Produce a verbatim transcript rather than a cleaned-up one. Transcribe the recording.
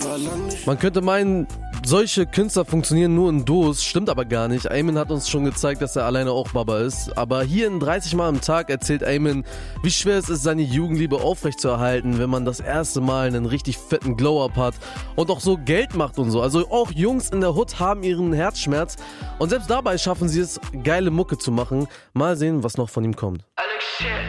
Man könnte meinen, solche Künstler funktionieren nur in Duos, stimmt aber gar nicht. Eamon hat uns schon gezeigt, dass er alleine auch Baba ist. Aber hier in dreißig Mal am Tag erzählt Eamon, wie schwer es ist, seine Jugendliebe aufrechtzuerhalten, wenn man das erste Mal einen richtig fetten Glow-Up hat und auch so Geld macht und so. Also auch Jungs in der Hood haben ihren Herzschmerz und selbst dabei schaffen sie es, geile Mucke zu machen. Mal sehen, was noch von ihm kommt.